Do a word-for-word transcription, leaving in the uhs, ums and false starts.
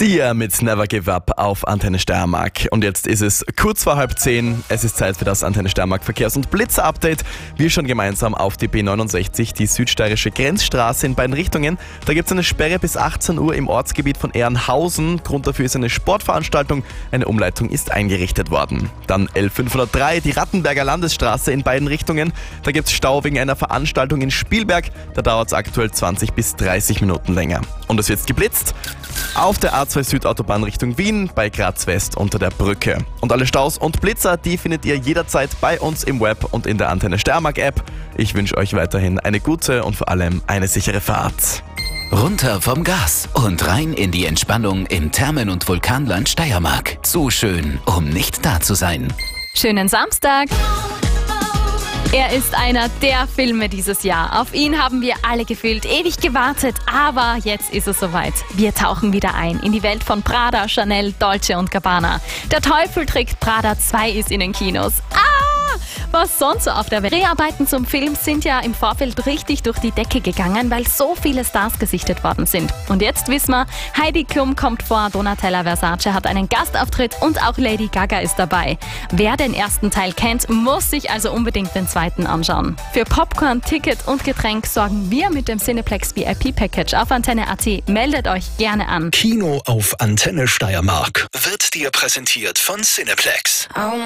Sia mit Never Give Up auf Antenne Steiermark. Und jetzt ist es kurz vor halb zehn. Es ist Zeit für das Antenne Steiermark Verkehrs- und Blitzer-Update. Wir schauen gemeinsam auf die B neunundsechzig, die südsteirische Grenzstraße in beiden Richtungen. Da gibt es eine Sperre bis achtzehn Uhr im Ortsgebiet von Ehrenhausen. Grund dafür ist eine Sportveranstaltung. Eine Umleitung ist eingerichtet worden. Dann L fünfhundertdrei, die Rattenberger Landesstraße in beiden Richtungen. Da gibt es Stau wegen einer Veranstaltung in Spielberg. Da dauert es aktuell zwanzig bis dreißig Minuten länger. Und es wird geblitzt auf der A zwei Südautobahn Richtung Wien bei Graz West unter der Brücke. Und alle Staus und Blitzer, die findet ihr jederzeit bei uns im Web und in der Antenne Steiermark App. Ich wünsche euch weiterhin eine gute und vor allem eine sichere Fahrt. Runter vom Gas und rein in die Entspannung im Thermen- und Vulkanland Steiermark. Zu schön, um nicht da zu sein. Schönen Samstag! Er ist einer der Filme dieses Jahr. Auf ihn haben wir alle gefühlt ewig gewartet, aber jetzt ist es soweit. Wir tauchen wieder ein in die Welt von Prada, Chanel, Dolce und Gabbana. Der Teufel trägt Prada zwei ist in den Kinos. Ah! Was sonst so auf der Welt? Dreharbeiten zum Film sind ja im Vorfeld richtig durch die Decke gegangen, weil so viele Stars gesichtet worden sind. Und jetzt wissen wir, Heidi Klum kommt vor, Donatella Versace hat einen Gastauftritt und auch Lady Gaga ist dabei. Wer den ersten Teil kennt, muss sich also unbedingt den zweiten anschauen. Für Popcorn, Ticket und Getränk sorgen wir mit dem Cineplex V I P-Package auf Antenne Punkt A T. Meldet euch gerne an. Kino auf Antenne Steiermark wird dir präsentiert von Cineplex.